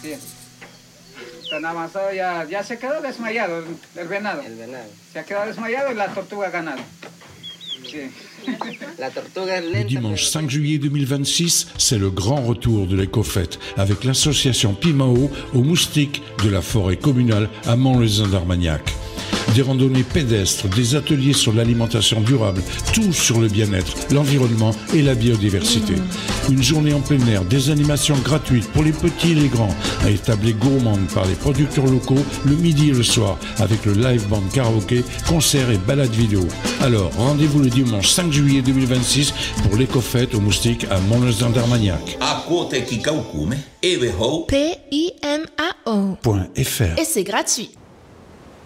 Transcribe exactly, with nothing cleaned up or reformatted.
Sí. Nada más ya, ya se quedó desmayado el, el venado. El venado. Se ha quedado desmayado y la tortuga ha ganado. Sí. La tortuga es Le lenta, dimanche pero- cinq juillet deux mille vingt-six, c'est le grand retour de l'éco-fête avec l'association Pimao aux moustiques de la forêt communale à Mont-le-Zin d'Armagnac. Des randonnées pédestres, des ateliers sur l'alimentation durable, tout sur le bien-être, l'environnement et la biodiversité. Une journée en plein air, des animations gratuites pour les petits et les grands, à tablées gourmandes par les producteurs locaux le midi et le soir avec le live band karaoké, concerts et balades vidéo. Alors, rendez-vous le dimanche cinq juillet deux mille vingt-six pour l'éco-fête aux moustiques à Mont-le-Zin d'Armagnac. P I M A O Point F R. Et c'est gratuit.